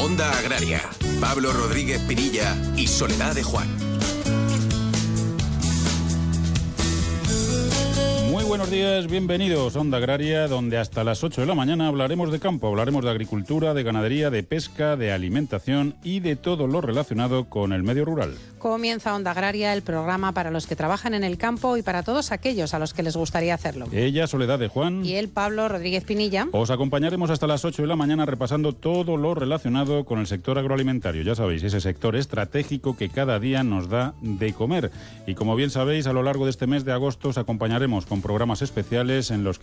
Onda Agraria, Pablo Rodríguez Pinilla y Soledad de Juan. Muy buenos días, bienvenidos a Onda Agraria, donde hasta las 8 de la mañana hablaremos de campo, hablaremos de agricultura, de ganadería, de pesca, de alimentación y de todo lo relacionado con el medio rural. Comienza Onda Agraria, el programa para los que trabajan en el campo y para todos aquellos a los que les gustaría hacerlo. Ella, Soledad de Juan. Y él, Pablo Rodríguez Pinilla. Os acompañaremos hasta las 8 de la mañana repasando todo lo relacionado con el sector agroalimentario. Ya sabéis, ese sector estratégico que cada día nos da de comer. Y como bien sabéis, a lo largo de este mes de agosto os acompañaremos con programas especiales en los